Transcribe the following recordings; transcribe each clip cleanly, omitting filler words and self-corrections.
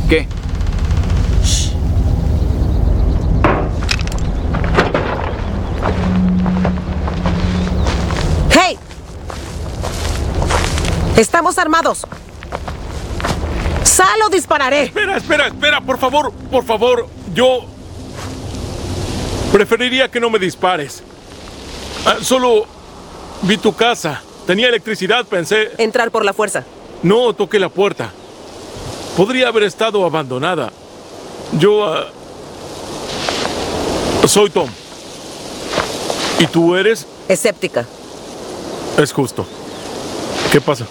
¿Qué? ¡Hey! Estamos armados. ¡Sal o dispararé! Espera, por favor, yo preferiría que no me dispares. Solo vi tu casa, tenía electricidad, pensé... Entrar por la fuerza. No toqué la puerta. Podría haber estado abandonada. Yo... soy Tom. ¿Y tú eres? Escéptica. Es justo. ¿Qué pasa?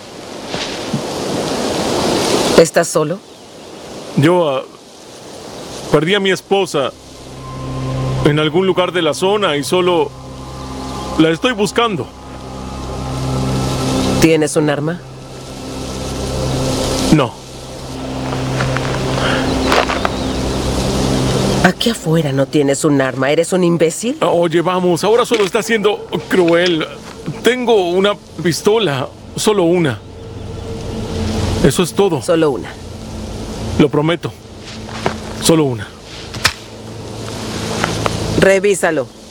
¿Estás solo? Yo perdí a mi esposa en algún lugar de la zona y solo la estoy buscando. ¿Tienes un arma? No. Aquí afuera no tienes un arma. ¿Eres un imbécil? Oye, vamos, ahora solo está siendo cruel. Tengo una pistola, solo una. Eso es todo. Solo una. Lo prometo. Solo una. Revísalo.